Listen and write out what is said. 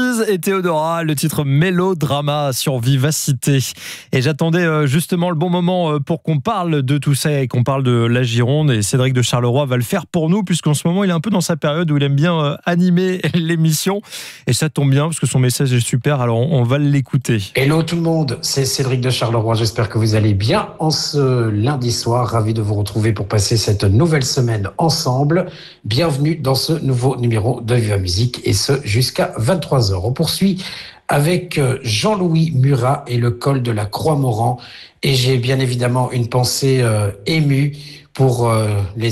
Suze et Théodora, le titre Mélodrama sur Vivacité. Et j'attendais justement le bon moment pour qu'on parle de tout ça et qu'on parle de la Gironde. Et Cédric de Charleroi va le faire pour nous, puisqu'en ce moment, il est un peu dans sa période où il aime bien animer l'émission. Et ça tombe bien, parce que son message est super, alors on va l'écouter. Hello tout le monde, c'est Cédric de Charleroi. J'espère que vous allez bien en ce lundi soir. Ravi de vous retrouver pour passer cette nouvelle semaine ensemble. Bienvenue dans ce nouveau numéro de Viva Musique et ce jusqu'à 23h. On poursuit avec Jean-Louis Murat et le col de la Croix-Moran. Et j'ai bien évidemment une pensée émue pour les